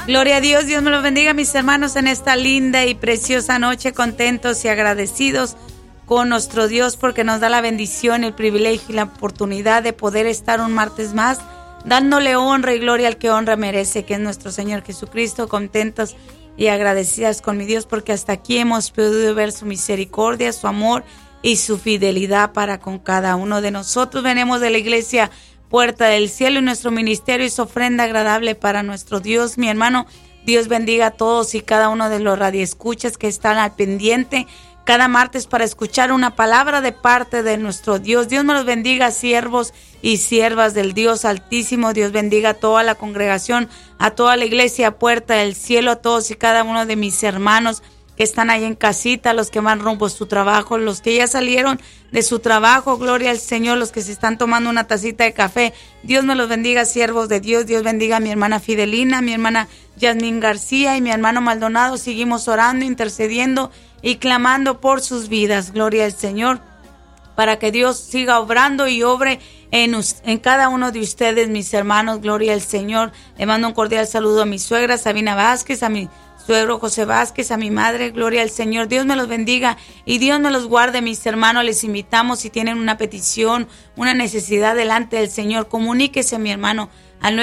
Gloria a Dios, Dios me los bendiga, mis hermanos, en esta linda y preciosa noche, contentos y agradecidos con nuestro Dios porque nos da la bendición, el privilegio y la oportunidad de poder estar un martes más, dándole honra y gloria al que honra merece, que es nuestro Señor Jesucristo, contentos y agradecidas con mi Dios porque hasta aquí hemos podido ver su misericordia, su amor y su fidelidad para con cada uno de nosotros. Venimos de la iglesia Puerta del Cielo y nuestro ministerio es ofrenda agradable para nuestro Dios. Mi hermano, Dios bendiga a todos y cada uno de los radioescuchas que están al pendiente cada martes para escuchar una palabra de parte de nuestro Dios. Dios me los bendiga, siervos y siervas del Dios Altísimo. Dios bendiga a toda la congregación, a toda la iglesia Puerta del Cielo, a todos y cada uno de mis hermanos que están ahí en casita, los que van rumbo a su trabajo, los que ya salieron de su trabajo, gloria al Señor, los que se están tomando una tacita de café. Dios me los bendiga, siervos de Dios. Dios bendiga a mi hermana Fidelina, mi hermana Yasmín García y mi hermano Maldonado. Seguimos orando, intercediendo y clamando por sus vidas, gloria al Señor, para que Dios siga obrando y obre en cada uno de ustedes, mis hermanos, gloria al Señor. Le mando un cordial saludo a mi suegra Sabina Vázquez, a mi suegro José Vázquez, a mi madre, gloria al Señor. Dios me los bendiga y Dios me los guarde, mis hermanos. Les invitamos, si tienen una petición, una necesidad delante del Señor, comuníquese, mi hermano, al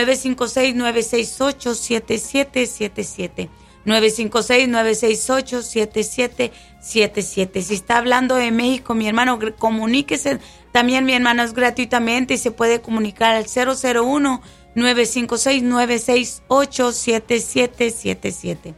956-968-7777. 956-968-7777. Si está hablando de México, mi hermano, comuníquese. También, mi hermano, es gratuitamente y se puede comunicar al 001-956-968-7777.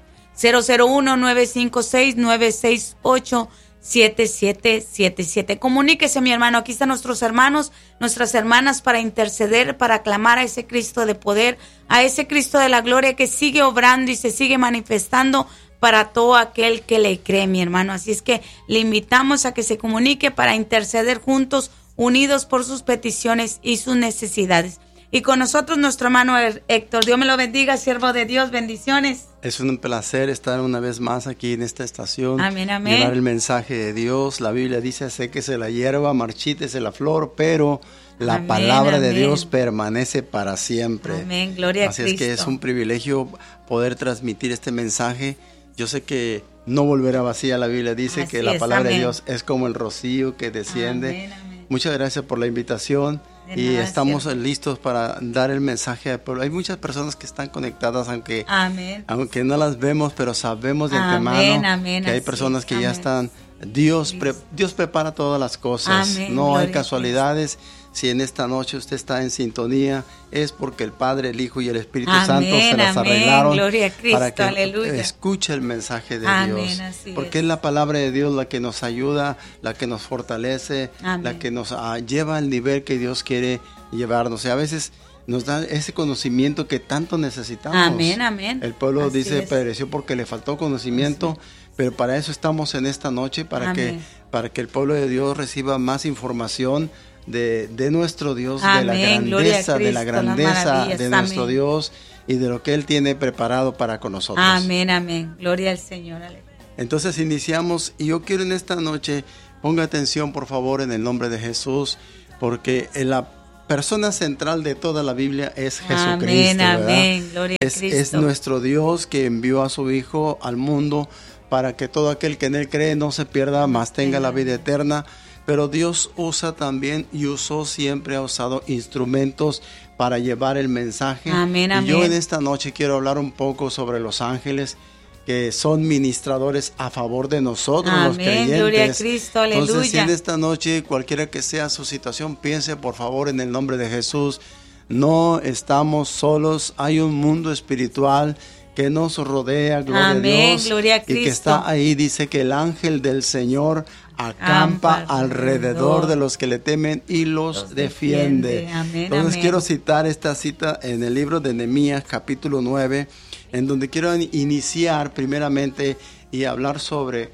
001-956-968-7777. Comuníquese, mi hermano. Aquí están nuestros hermanos, nuestras hermanas para interceder, para clamar a ese Cristo de poder, a ese Cristo de la gloria que sigue obrando y se sigue manifestando para todo aquel que le cree, mi hermano. Así es que le invitamos a que se comunique para interceder juntos, unidos por sus peticiones y sus necesidades. Y con nosotros nuestro hermano Héctor. Dios me lo bendiga, siervo de Dios. Bendiciones. Es un placer estar una vez más aquí en esta estación. Amén, amén. Llevar el mensaje de Dios. La Biblia dice, séquese la hierba, marchítese la flor, pero la amén, palabra amén. de Dios permanece para siempre. Amén, gloria a Cristo. Así es que es un privilegio poder transmitir este mensaje. Yo sé que no volverá vacía. La Biblia dice que la palabra de Dios es como el rocío que desciende. Amén, amén. Muchas gracias por la invitación. Y estamos listos para dar el mensaje al pueblo. Hay muchas personas que están conectadas, aunque no las vemos, pero sabemos de antemano que hay personas que ya están. Dios prepara todas las cosas. No hay casualidades. Si en esta noche usted está en sintonía, es porque el Padre, el Hijo y el Espíritu Santo se las arreglaron para que escuche el mensaje de Dios. Porque es la palabra de Dios la que nos ayuda, la que nos fortalece, la que nos lleva al nivel que Dios quiere llevarnos. Y a veces nos da ese conocimiento que tanto necesitamos. El pueblo dice, pereció porque le faltó conocimiento, pero para eso estamos en esta noche, para que el pueblo de Dios reciba más información de nuestro Dios, de la grandeza de nuestro Dios y de lo que Él tiene preparado para con nosotros. Amén. Gloria al Señor. Entonces iniciamos y yo quiero en esta noche, ponga atención por favor en el nombre de Jesús, porque la persona central de toda la Biblia es Jesucristo. Gloria a Cristo. Es nuestro Dios que envió a su Hijo al mundo para que todo aquel que en Él cree no se pierda, mas tenga la vida eterna. Pero Dios usa también y siempre ha usado instrumentos para llevar el mensaje. Y yo en esta noche quiero hablar un poco sobre los ángeles que son ministradores a favor de nosotros, los creyentes. Gloria a Cristo, aleluya. Entonces, si en esta noche, cualquiera que sea su situación, piense por favor en el nombre de Jesús. No estamos solos, hay un mundo espiritual que nos rodea, gloria a Dios, gloria a Cristo. Y que está ahí. Dice que el ángel del Señor acampa alrededor de los que le temen y los defiende. Entonces quiero citar esta cita en el libro de Nehemías capítulo 9, en donde quiero iniciar primeramente y hablar sobre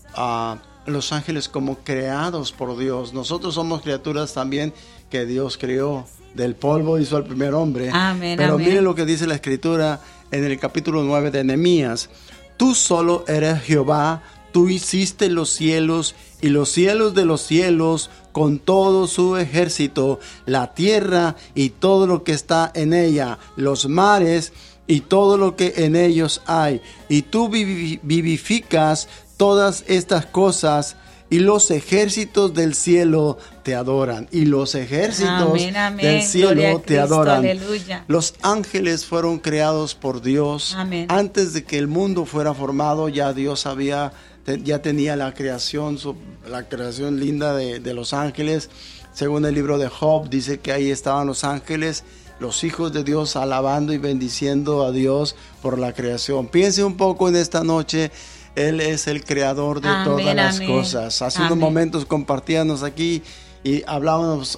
los ángeles como creados por Dios. Nosotros somos criaturas también que Dios creó. Del polvo hizo al primer hombre. Pero mire lo que dice la Escritura en el capítulo 9 de Nehemías. Tú solo eres Jehová, tú hiciste los cielos y los cielos de los cielos con todo su ejército, la tierra y todo lo que está en ella, los mares y todo lo que en ellos hay. Y tú vivificas todas estas cosas, y los ejércitos del cielo te adoran. Y los ejércitos del cielo te adoran. Aleluya. Los ángeles fueron creados por Dios. Amén. Antes de que el mundo fuera formado, ya Dios ya tenía la creación linda de los ángeles. Según el libro de Job, dice que ahí estaban los ángeles, los hijos de Dios, alabando y bendiciendo a Dios por la creación. Piense un poco en esta noche. Él es el creador de todas las cosas. Hace unos momentos compartíamos aquí y hablamos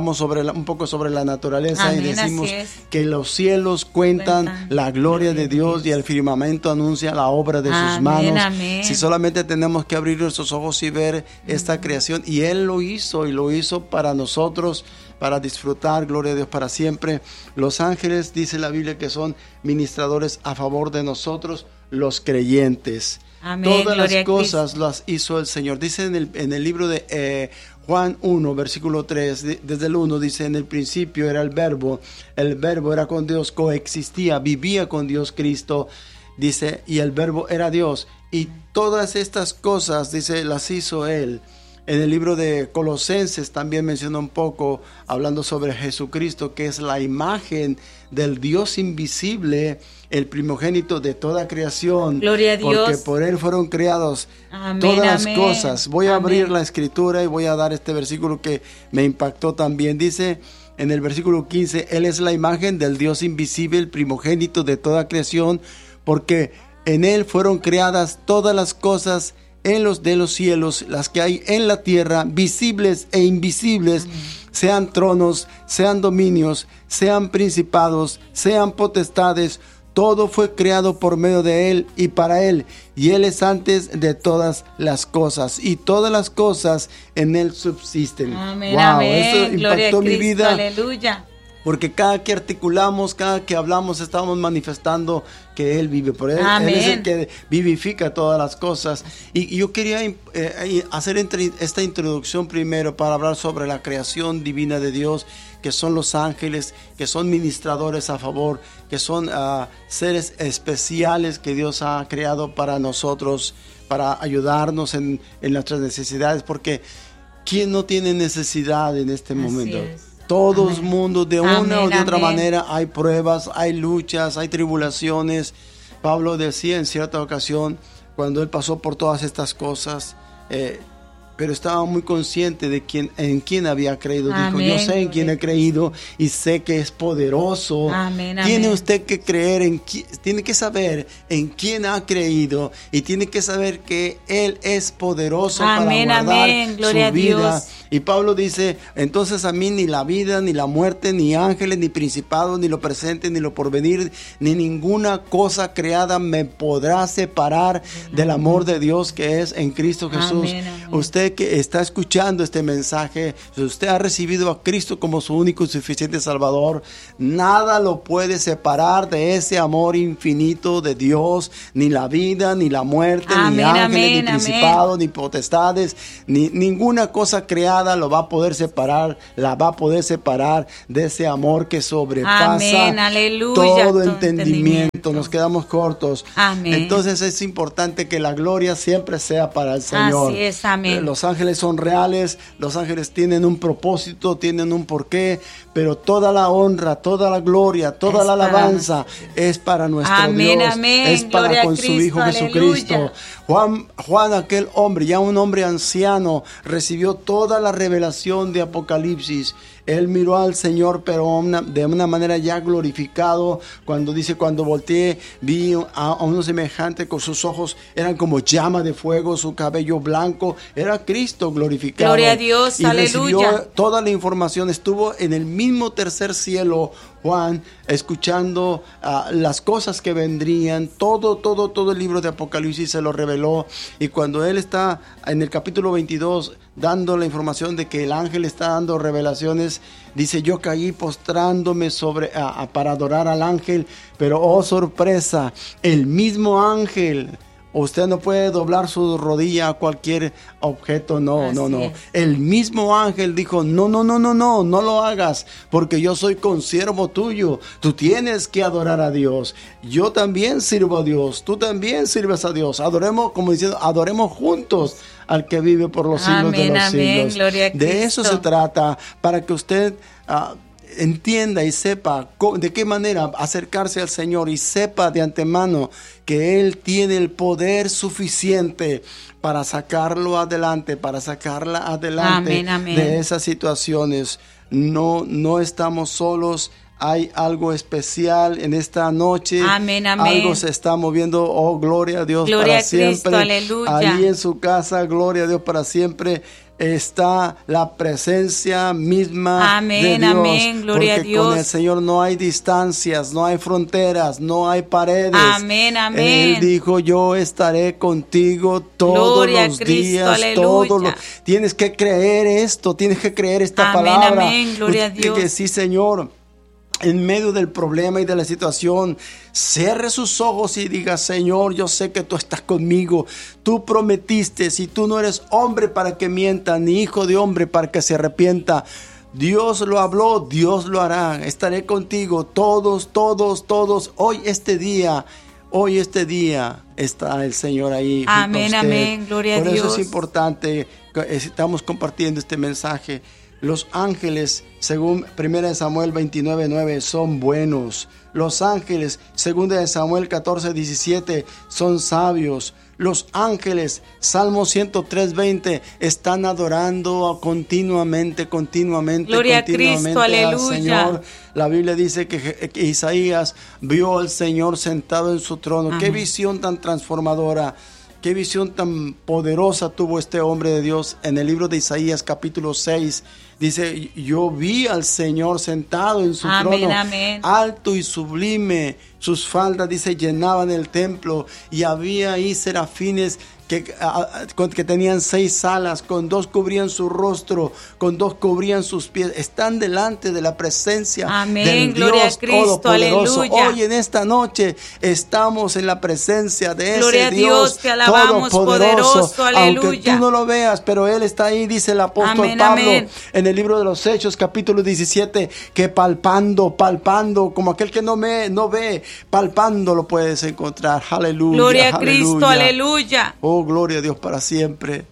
un poco sobre la naturaleza. Y decimos que los cielos cuentan la gloria de Dios y el firmamento anuncia la obra de sus manos. Si solamente tenemos que abrir nuestros ojos y ver esta creación, y Él lo hizo, y lo hizo para nosotros, para disfrutar, gloria a Dios, para siempre. Los ángeles, dice la Biblia, que son ministradores a favor de nosotros, los creyentes. Amén. Todas las cosas las hizo el Señor. Dice en el libro de Juan 1, versículo 3, desde el 1, dice: en el principio era el verbo era con Dios, coexistía, vivía con Dios Cristo, dice, y el verbo era Dios, y todas estas cosas, dice, las hizo Él. En el libro de Colosenses también menciona un poco, hablando sobre Jesucristo, que es la imagen del Dios invisible, el primogénito de toda creación. Gloria a Dios. Porque por Él fueron creados todas las cosas. Voy a abrir la escritura y voy a dar este versículo que me impactó también. Dice en el versículo 15, Él es la imagen del Dios invisible, el primogénito de toda creación, porque en Él fueron creadas todas las cosas, en los de los cielos, las que hay en la tierra, visibles e invisibles, sean tronos, sean dominios, sean principados, sean potestades. Todo fue creado por medio de Él y para Él, y Él es antes de todas las cosas, y todas las cosas en Él subsisten. Amén, wow, amén. Eso impactó mi vida. Aleluya. Porque cada que articulamos, cada que hablamos, estamos manifestando que Él vive. Por Él, Amén. Él es el que vivifica todas las cosas. Y yo quería hacer esta introducción primero para hablar sobre la creación divina de Dios, que son los ángeles, que son ministradores a favor, que son seres especiales que Dios ha creado para nosotros, para ayudarnos en nuestras necesidades. Porque ¿quién no tiene necesidad en este momento? Todo el mundo, de una o de otra manera, hay pruebas, hay luchas, hay tribulaciones. Pablo decía en cierta ocasión, cuando él pasó por todas estas cosas, pero estaba muy consciente de en quién había creído. Dijo, yo sé en quién he creído y sé que es poderoso. Tiene usted que creer tiene que saber en quién ha creído, y tiene que saber que Él es poderoso para guardar Gloria su vida. A Dios. Y Pablo dice, entonces a mí ni la vida, ni la muerte, ni ángeles, ni principados, ni lo presente, ni lo porvenir, ni ninguna cosa creada me podrá separar del amor de Dios que es en Cristo Jesús. Usted que está escuchando este mensaje, si usted ha recibido a Cristo como su único y suficiente Salvador, nada lo puede separar de ese amor infinito de Dios, ni la vida, ni la muerte, ni ángeles, ni principados, ni potestades, ni ninguna cosa creada lo va a poder separar, la va a poder separar de ese amor que sobrepasa todo entendimiento. Nos quedamos cortos. Entonces es importante que la gloria siempre sea para el Señor. Así es, amén. Los ángeles son reales, los ángeles tienen un propósito, tienen un porqué, pero toda la honra, toda la gloria, toda la alabanza es para nuestro Dios, es para gloria con su Hijo Jesucristo. Juan, aquel hombre, ya un hombre anciano, recibió toda la revelación de Apocalipsis. Él miró al Señor, pero de una manera ya glorificado. Cuando dice, cuando volteé, vi a uno semejante, con sus ojos eran como llama de fuego, su cabello blanco, era Cristo glorificado. Gloria a Dios, y aleluya. Recibió toda la información, estuvo en el mismo tercer cielo, Juan, escuchando las cosas que vendrían, todo el libro de Apocalipsis se lo reveló. Y cuando él está en el capítulo 22 dando la información de que el ángel está dando revelaciones, dice, yo caí postrándome para adorar al ángel, pero oh sorpresa, el mismo ángel, Usted no puede doblar su rodilla a cualquier objeto, no. El mismo ángel dijo, no lo hagas, porque yo soy consiervo tuyo. Tú tienes que adorar a Dios. Yo también sirvo a Dios. Tú también sirves a Dios. Adoremos, como diciendo, adoremos juntos al que vive por los siglos de los siglos. Gloria a Cristo. De eso se trata, para que usted entienda y sepa de qué manera acercarse al Señor, y sepa de antemano que Él tiene el poder suficiente para sacarlo adelante, para sacarla adelante de esas situaciones. No estamos solos. Hay algo especial en esta noche. Amén. Algo se está moviendo. Oh, gloria a Dios, gloria para siempre. Cristo, aleluya. Ahí en su casa, gloria a Dios, para siempre está la presencia misma de Dios. Amén, gloria a Dios. Con el Señor no hay distancias, no hay fronteras, no hay paredes. Amén. Él dijo, yo estaré contigo todos gloria los Cristo, días. aleluya. Tienes que creer esto, tienes que creer esta palabra. Amén, gloria a Dios. Que sí, Señor. En medio del problema y de la situación, cierre sus ojos y diga, Señor, yo sé que tú estás conmigo. Tú prometiste, si tú no eres hombre para que mienta, ni hijo de hombre para que se arrepienta. Dios lo habló, Dios lo hará. Estaré contigo todos. Hoy este día está el Señor ahí. Amén, gloria a Dios. Por eso es importante, estamos compartiendo este mensaje. Los ángeles, según 1 Samuel 29:9, son buenos. Los ángeles, según Samuel 14:17, son sabios. Los ángeles, Salmo 103:20, están adorando continuamente. Gloria a Cristo, aleluya. Señor. La Biblia dice que Isaías vio al Señor sentado en su trono. Amén. Qué visión tan transformadora. Qué visión tan poderosa tuvo este hombre de Dios. En el libro de Isaías capítulo 6 dice, yo vi al Señor sentado en su trono, alto y sublime. Sus faldas, dice, llenaban el templo, y había ahí serafines que tenían 6 alas, con 2 cubrían su rostro, con 2 cubrían sus pies. Están delante de la presencia del gloria Dios a Cristo, Todopoderoso. aleluya. Hoy en esta noche estamos en la presencia de gloria ese Dios te alabamos, Todopoderoso. Aleluya. Aunque tú no lo veas, pero Él está ahí, dice el apóstol Pablo en el libro de los Hechos capítulo 17, que palpando, como aquel que no ve, palpando lo puedes encontrar. Aleluya. Gloria a Cristo, aleluya. Oh, gloria a Dios para siempre.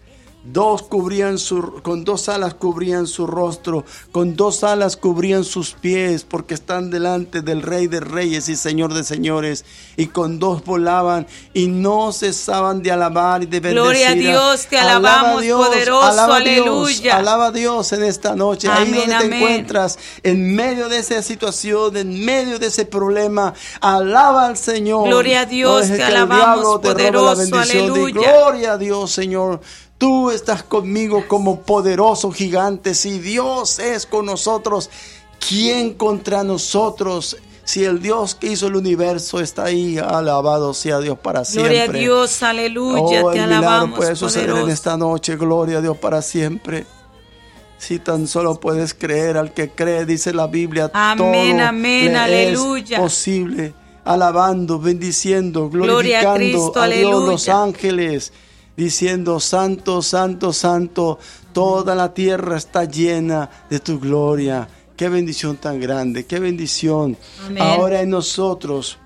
Con 2 alas cubrían su rostro, con 2 alas cubrían sus pies, porque están delante del Rey de Reyes y Señor de Señores, y con 2 volaban y no cesaban de alabar y de bendecir. Gloria a Dios, te alabamos, poderoso, aleluya. Alaba a Dios en esta noche. Amén, ahí donde te encuentras, en medio de esa situación, en medio de ese problema, alaba al Señor. Gloria a Dios, te alabamos, poderoso, aleluya. Gloria a Dios, Señor. Tú estás conmigo como poderoso gigante. Si Dios es con nosotros, ¿quién contra nosotros? Si el Dios que hizo el universo está ahí, alabado sea Dios para siempre. Gloria a Dios, aleluya, te alabamos, puede suceder en esta noche, gloria a Dios para siempre. Si tan solo puedes creer, al que cree, dice la Biblia, amén, todo amén, aleluya. Es posible. Alabando, bendiciendo, glorificando a Cristo, a Dios, aleluya. Los ángeles, diciendo, santo, santo, santo, toda la tierra está llena de tu gloria. Qué bendición tan grande, qué bendición. Amén. Ahora en nosotros,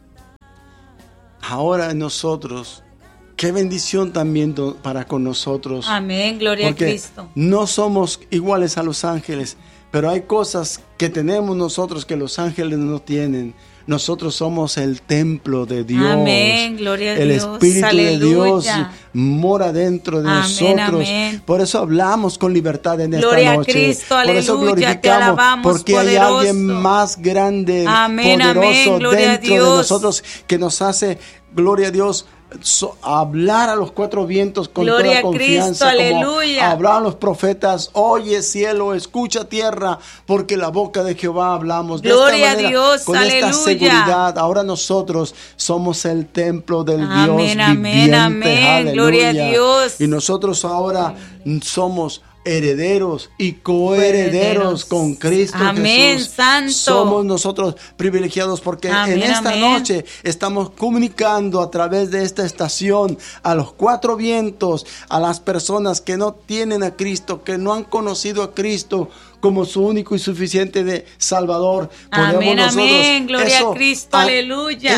qué bendición también para con nosotros. Amén, gloria porque a Cristo. No somos iguales a los ángeles, pero hay cosas que tenemos nosotros que los ángeles no tienen. Nosotros somos el templo de Dios. Amén, gloria a el Dios. Espíritu aleluya. de Dios mora dentro de nosotros. Amén. Por eso hablamos con libertad en gloria esta noche. A Cristo, por eso aleluya, glorificamos, te alabamos, porque poderoso. Hay alguien más grande, amén, poderoso gloria dentro a Dios. de nosotros, que nos hace, gloria a Dios, hablar a los 4 vientos con gloria toda confianza, Cristo, como aleluya. hablaban los profetas. Oye cielo, escucha tierra, porque la boca de Jehová hablamos. De gloria esta manera, a Dios, con aleluya. esta seguridad, ahora nosotros somos el templo del amén, Dios amén, viviente. amén. Aleluya. Gloria a Dios. Y nosotros ahora somos herederos y coherederos con Cristo Jesús. Santo. Somos nosotros privilegiados porque en esta noche estamos comunicando a través de esta estación a los cuatro vientos, a las personas que no tienen a Cristo, que no han conocido a Cristo como su único y suficiente Salvador. Amén, amén, gloria a Cristo, aleluya.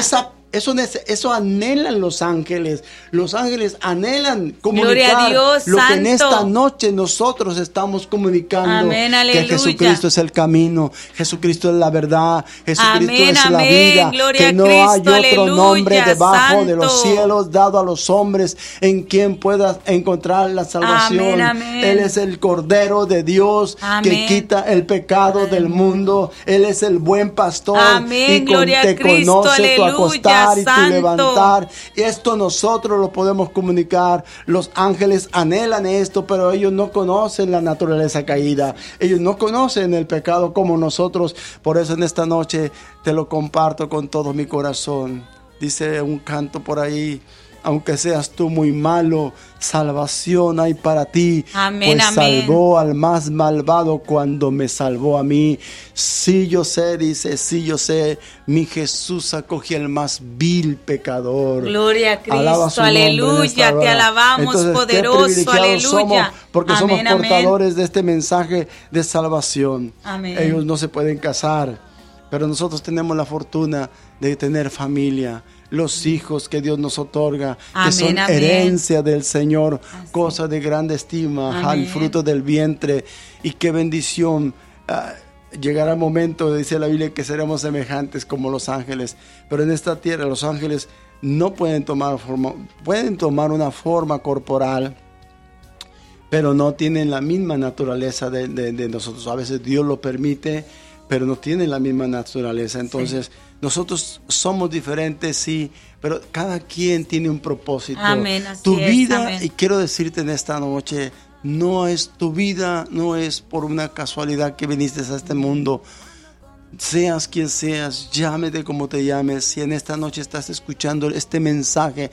Eso anhelan los ángeles. Los ángeles anhelan comunicar Gloria a Dios, lo Santo. que en esta noche nosotros estamos comunicando. Amén, que Jesucristo es el camino, Jesucristo es la verdad, Jesucristo amén, es la amén. vida. Gloria que no a Cristo, hay otro aleluya, nombre debajo Santo. de los cielos dado a los hombres en quien puedas encontrar la salvación. Amén, amén. Él es el Cordero de Dios Amén. que quita el pecado del mundo. Él es el buen pastor. Amén, gloria te a Cristo, conoce tu aleluya, acostar y tu Santo. levantar. Y esto nosotros lo podemos comunicar. Los ángeles anhelan esto, pero ellos no conocen la naturaleza caída. Ellos no conocen el pecado como nosotros. Por eso en esta noche te lo comparto con todo mi corazón. Dice un canto por ahí: aunque seas tú muy malo, salvación hay para ti. Amén, pues amén. salvó al más malvado cuando me salvó a mí. Sí yo sé, dice, sí yo sé, mi Jesús acoge al más vil pecador. Gloria a Alaba Cristo, su nombre en aleluya, esta hora. te alabamos, Entonces, qué poderoso, privilegiados aleluya. somos, porque Amén, somos amén. portadores de este mensaje de salvación. Amén. Ellos no se pueden casar, pero nosotros tenemos la fortuna de tener familia. Los hijos que Dios nos otorga, Amén, que son amén. herencia del Señor, Así. cosa de grande estima, Amén. al fruto del vientre. Y qué bendición. Llegará el momento, dice la Biblia, que seremos semejantes como los ángeles. Pero en esta tierra los ángeles no pueden tomar forma, pueden tomar una forma corporal, pero no tienen la misma naturaleza de nosotros. A veces Dios lo permite, pero no tienen la misma naturaleza. Entonces, nosotros somos diferentes, sí, pero cada quien tiene un propósito. Amén, así Tu es, vida, amén. y quiero decirte en esta noche, no es tu vida, no es por una casualidad que viniste a este mundo. Seas quien seas, llámete como te llames. Si en esta noche estás escuchando este mensaje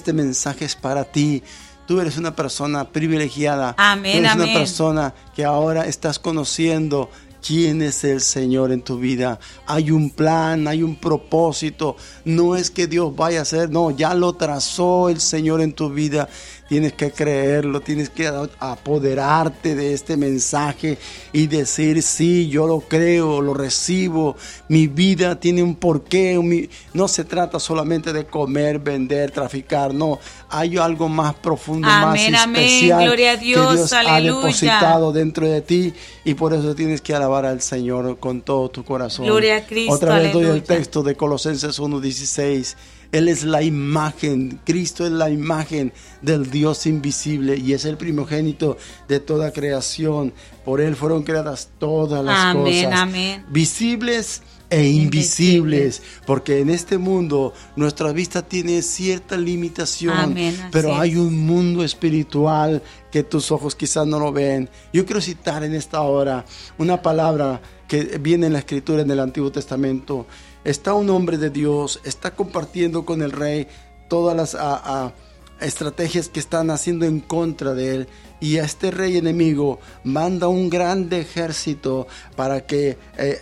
es para ti. Tú eres una persona privilegiada. Amén, Tú eres amén. una persona que ahora estás conociendo quién es el Señor en tu vida. Hay un plan, hay un propósito. No es que Dios vaya a hacer, no, ya lo trazó el Señor en tu vida. Tienes que creerlo, tienes que apoderarte de este mensaje y decir, sí, yo lo creo, lo recibo, mi vida tiene un porqué. No se trata solamente de comer, vender, traficar, no, hay algo más profundo, Amén, más amén. especial Gloria a Dios, que Dios aleluya. ha depositado dentro de ti, y por eso tienes que alabar al Señor con todo tu corazón. Gloria a Cristo, Otra vez doy el aleluya. texto de Colosenses 1:16. Él es la imagen, Cristo es la imagen del Dios invisible y es el primogénito de toda creación. Por Él fueron creadas todas las Amén, cosas, amén. visibles e invisibles, porque en este mundo nuestra vista tiene cierta limitación, Amén, así pero es. hay un mundo espiritual que tus ojos quizás no lo ven. Yo quiero citar en esta hora una palabra que viene en la Escritura en el Antiguo Testamento. Está un hombre de Dios, está compartiendo con el rey todas las estrategias que están haciendo en contra de él, y a este rey enemigo manda un grande ejército para que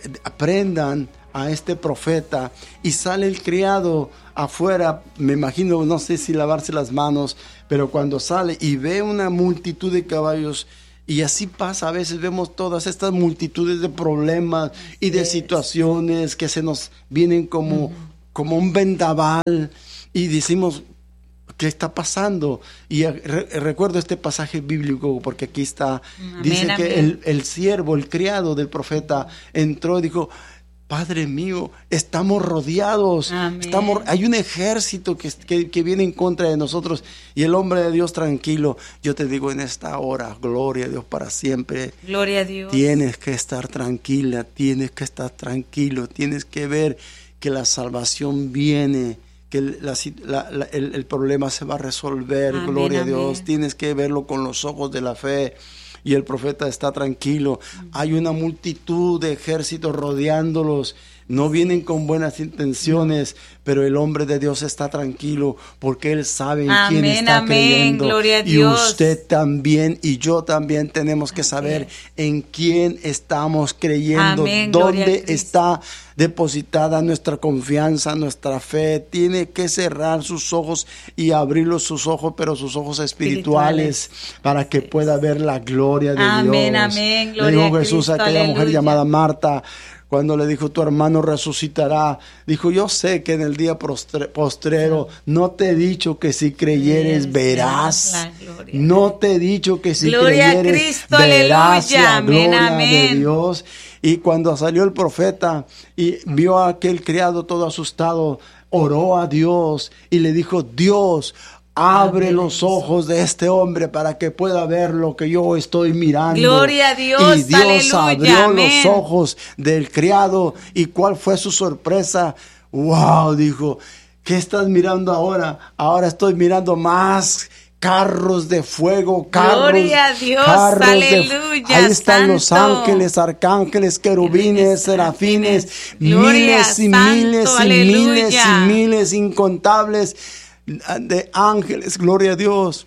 prendan a este profeta, y sale el criado afuera, me imagino, no sé si lavarse las manos, pero cuando sale y ve una multitud de caballos. Y así pasa, a veces vemos todas estas multitudes de problemas y de situaciones que se nos vienen como un vendaval, y decimos, ¿qué está pasando? Y recuerdo este pasaje bíblico, porque aquí está, Amén, dice que amén. el siervo, el criado del profeta entró y dijo, Padre mío, estamos rodeados, Amén. hay un ejército que viene en contra de nosotros. Y el hombre de Dios tranquilo, yo te digo en esta hora, gloria a Dios para siempre. Gloria a Dios. Tienes que estar tranquila, tienes que estar tranquilo, tienes que ver que la salvación viene, que el problema se va a resolver, Amén, gloria a amén. Dios. Tienes que verlo con los ojos de la fe. Y el profeta está tranquilo. Hay una multitud de ejércitos rodeándolos. no vienen con buenas intenciones, pero el hombre de Dios está tranquilo porque él sabe en quién está creyendo. Gloria a y Dios. Usted también y yo también tenemos que saber en quién estamos creyendo, dónde está depositada nuestra confianza, nuestra fe. Tiene que cerrar sus ojos y abrirlos sus ojos, pero sus ojos espirituales, para que pueda ver la gloria de Dios. Amén. Le dijo Jesús a aquella mujer llamada Marta, cuando le dijo, tu hermano resucitará, dijo, yo sé que en el día postrero, no te he dicho que si creyeres verás. No te he dicho que si creyeres verás la gloria de Dios. Y cuando salió el profeta y vio a aquel criado todo asustado, oró a Dios y le dijo, Dios, abre los ojos de este hombre para que pueda ver lo que yo estoy mirando. Gloria a Dios. Y Dios abrió los ojos del criado. ¿Y cuál fue su sorpresa? ¡Wow! Dijo, ¿qué estás mirando ahora? Ahora estoy mirando más carros de fuego, Gloria a Dios, aleluya. Ahí están santo. Los ángeles, arcángeles, querubines, serafines, Gloria, miles y santo, miles y aleluya. miles y miles incontables de ángeles, gloria a Dios,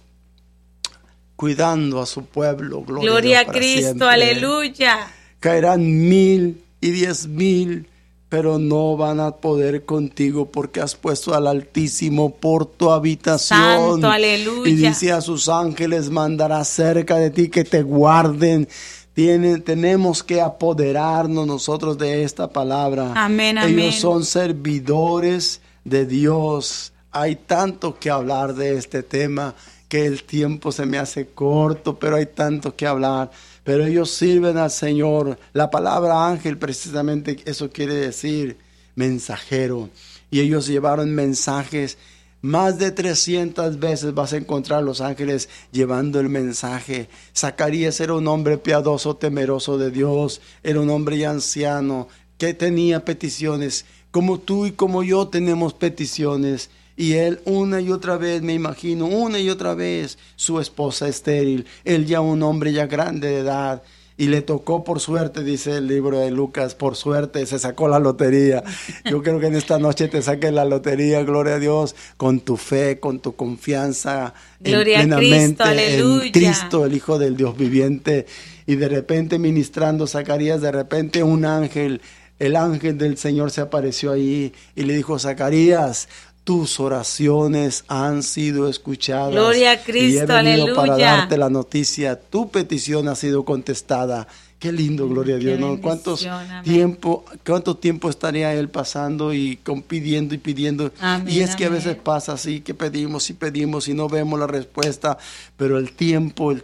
cuidando a su pueblo, gloria a Cristo, siempre. Aleluya. Caerán 1,000 y 10,000, pero no van a poder contigo porque has puesto al Altísimo por tu habitación. Santo, aleluya. Y dice, a sus ángeles mandará cerca de ti que te guarden. Tenemos que apoderarnos nosotros de esta palabra. Amén, amén. Ellos son servidores de Dios. Hay tanto que hablar de este tema que el tiempo se me hace corto, pero hay tanto que hablar. Pero ellos sirven al Señor. La palabra ángel precisamente eso quiere decir mensajero. Y ellos llevaron mensajes. Más de 300 veces vas a encontrar los ángeles llevando el mensaje. Zacarías era un hombre piadoso, temeroso de Dios. Era un hombre ya anciano que tenía peticiones. Como tú y como yo tenemos peticiones. Y él una y otra vez, me imagino, una y otra vez, su esposa estéril, él ya un hombre ya grande de edad, y le tocó por suerte, dice el libro de Lucas, por suerte se sacó la lotería. Yo creo que en esta noche te saques la lotería, gloria a Dios, con tu fe, con tu confianza plenamente en Cristo, el Hijo del Dios viviente. Y de repente ministrando Zacarías, de repente un ángel, el ángel del Señor se apareció ahí y le dijo, Zacarías, tus oraciones han sido escuchadas. Gloria a Cristo, y he venido aleluya. para darte la noticia. Tu petición ha sido contestada. Qué lindo, gloria a Dios, ¿no? ¿Cuánto tiempo estaría él pasando y pidiendo y pidiendo? Amén, y es que amén. a veces pasa así, que pedimos y no vemos la respuesta, pero el tiempo de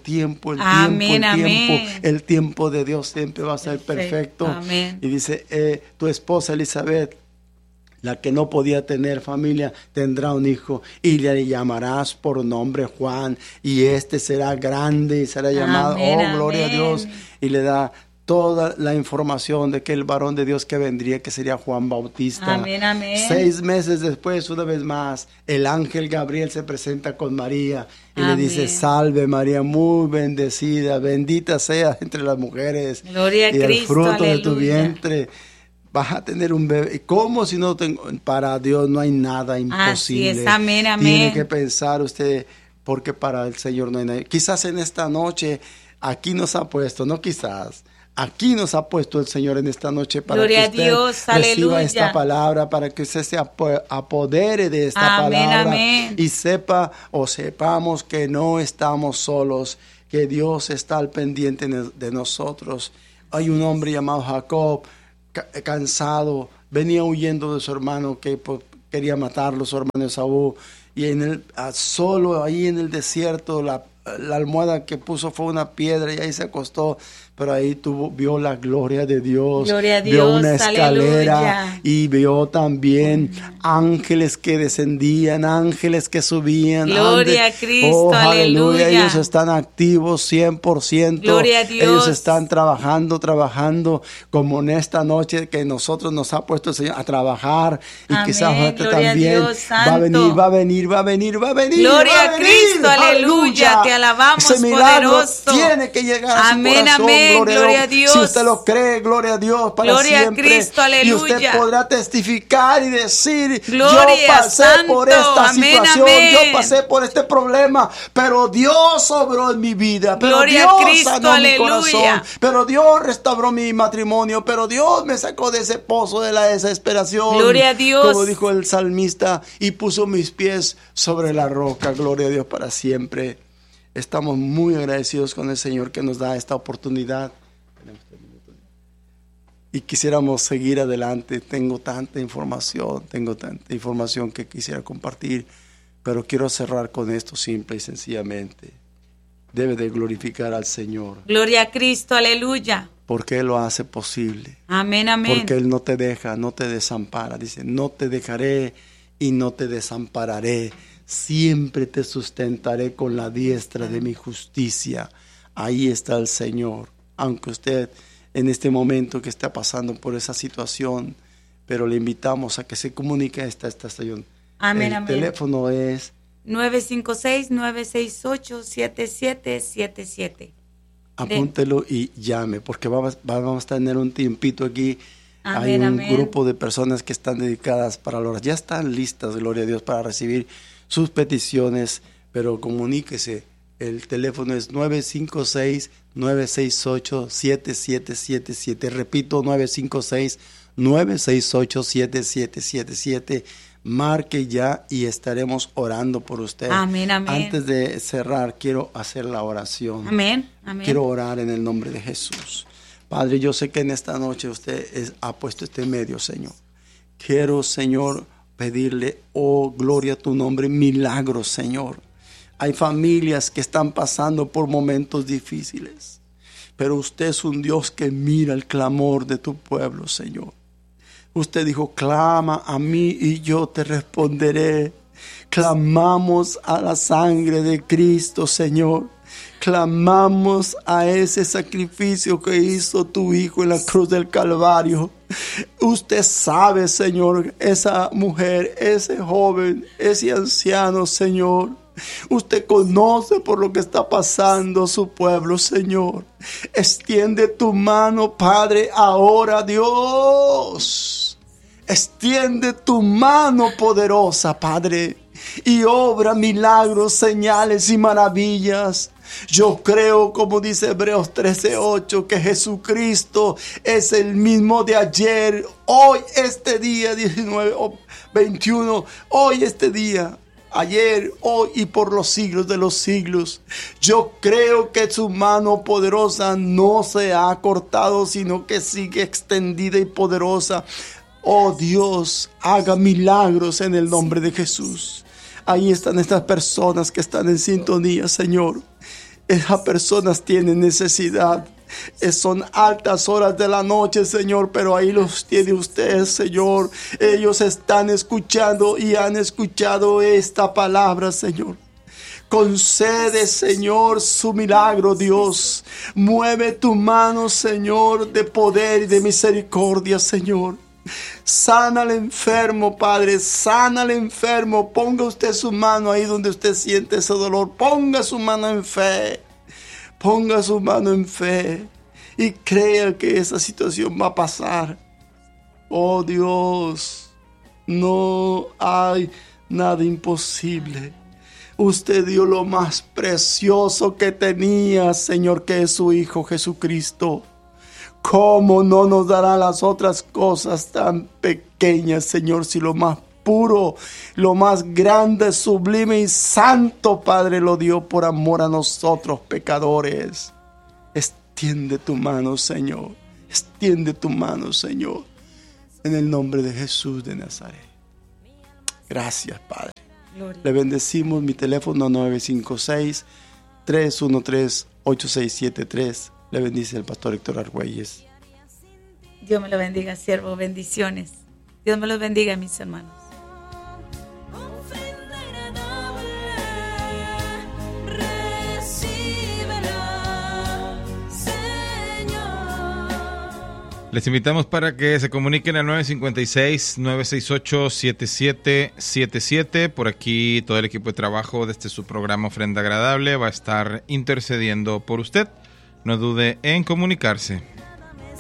Dios siempre va a ser perfecto. Amén. Y dice, tu esposa Elizabeth, la que no podía tener familia, tendrá un hijo y le llamarás por nombre Juan, y este será grande y será llamado, gloria a Dios, y le da toda la información de que el varón de Dios que vendría, que sería Juan Bautista. Amén, amén. 6 meses después, una vez más, el ángel Gabriel se presenta con María y le dice, salve María, muy bendecida, bendita seas entre las mujeres, gloria a y Cristo, el fruto aleluya. de tu vientre vas a tener un bebé. ¿Cómo si no tengo? Para Dios no hay nada imposible. Así es, amén, amén. Tiene que pensar usted, porque para el Señor no hay nada. Quizás en esta noche, aquí nos ha puesto, no quizás, aquí nos ha puesto el Señor en esta noche para gloria que usted Dios, reciba aleluya. esta palabra, para que usted se apodere de esta amén, palabra amén. y sepamos que no estamos solos, que Dios está al pendiente de nosotros. Hay un hombre llamado Jacob, cansado, venía huyendo de su hermano que quería matarlo, su hermano Esaú, y solo ahí en el desierto la almohada que puso fue una piedra y ahí se acostó, pero ahí vio la gloria de Dios, gloria a Dios, vio una escalera, aleluya. Y vio también ángeles que descendían, ángeles que subían. Gloria a Cristo, aleluya. Ellos están activos 100%. Gloria a Dios. Ellos están trabajando como en esta noche que nosotros nos ha puesto el Señor a trababar. Y amén, quizás usted gloria también a Dios, santo. va a venir venir, va a venir, va a venir. Gloria a Cristo, aleluya. Te alabamos, ese milagro poderoso. Tiene que llegar a amén, su corazón. Amén, gloria a Dios. Si usted lo cree, gloria a Dios para gloria siempre. Gloria a Cristo, aleluya. Y usted podrá testificar y decir, gloria, yo pasé santo, por esta amén, situación, amén. yo pasé por este problema, pero Dios obró en mi vida, pero gloria Dios a Cristo, sanó aleluya. mi corazón, pero Dios restauró mi matrimonio, pero Dios me sacó de ese pozo de la desesperación. Gloria a Dios. Como dijo el salmista, y puso mis pies sobre la roca. Gloria a Dios para siempre. Estamos muy agradecidos con el Señor que nos da esta oportunidad. Y quisiéramos seguir adelante. Tengo tanta información que quisiera compartir, pero quiero cerrar con esto simple y sencillamente. Debe de glorificar al Señor. Gloria a Cristo, aleluya. Porque Él lo hace posible. Amén, amén. Porque Él no te deja, no te desampara. Dice, no te dejaré y no te desampararé. Siempre te sustentaré con la diestra de mi justicia. Ahí está el Señor. Aunque usted en este momento que está pasando por esa situación, pero le invitamos a que se comunique a esta estación. Amén, el amén. teléfono es 956-968-7777. Apúntelo y llame, porque vamos a tener un tiempito aquí. Amén, hay un amén. grupo de personas que están dedicadas para la oración. Ya están listas, gloria a Dios, para recibir sus peticiones, pero comuníquese. El teléfono es 956-968-7777. Repito, 956-968-7777. Marque ya y estaremos orando por usted. Amén, amén. Antes de cerrar, quiero hacer la oración. Amén, amén. Quiero orar en el nombre de Jesús. Padre, yo sé que en esta noche usted ha puesto este medio, Señor. Quiero, Señor, pedirle, oh, gloria a tu nombre, milagros, Señor. Hay familias que están pasando por momentos difíciles, pero usted es un Dios que mira el clamor de tu pueblo, Señor. Usted dijo, clama a mí y yo te responderé. Clamamos a la sangre de Cristo, Señor. Clamamos a ese sacrificio que hizo tu Hijo en la cruz del Calvario. Usted sabe, Señor, esa mujer, ese joven, ese anciano, Señor. Usted conoce por lo que está pasando su pueblo, Señor. Extiende tu mano, Padre, ahora, Dios. Extiende tu mano poderosa, Padre, y obra milagros, señales y maravillas. Yo creo, como dice Hebreos 13:8, que Jesucristo es el mismo de ayer, hoy, este día 19 o 21, hoy, este día, ayer, hoy y por los siglos de los siglos. Yo creo que su mano poderosa no se ha cortado, sino que sigue extendida y poderosa. Oh Dios, haga milagros en el nombre de Jesús. Ahí están estas personas que están en sintonía, Señor. Esas personas tienen necesidad. Son altas horas de la noche, Señor, pero ahí los tiene usted, Señor. Ellos están escuchando y han escuchado esta palabra, Señor. Concede, Señor, su milagro, Dios. Mueve tu mano, Señor, de poder y de misericordia, Señor. Sana al enfermo, Padre, sana al enfermo. Ponga usted su mano ahí donde usted siente ese dolor. Ponga su mano en fe. Ponga su mano en fe y crea que esa situación va a pasar. Oh Dios, no hay nada imposible. Usted dio lo más precioso que tenía, Señor, que es su Hijo Jesucristo. ¿Cómo no nos dará las otras cosas tan pequeñas, Señor, si lo más puro, lo más grande, sublime y santo, Padre, lo dio por amor a nosotros, pecadores? Extiende tu mano, Señor. Extiende tu mano, Señor. En el nombre de Jesús de Nazaret. Gracias, Padre. Gloria. Le bendecimos. Mi teléfono 956-313-8673. Le bendice el pastor Héctor Argüelles. Dios me lo bendiga, siervo. Bendiciones. Dios me los bendiga, mis hermanos. Les invitamos para que se comuniquen al 956-968-7777. Por aquí todo el equipo de trabajo de su programa Ofrenda Agradable va a estar intercediendo por usted. No dude en comunicarse.